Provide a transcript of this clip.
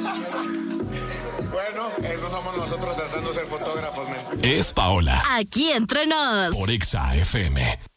Bueno, eso somos nosotros tratando de ser fotógrafos, men. Es Paola. Aquí entre nos. Por Exa FM.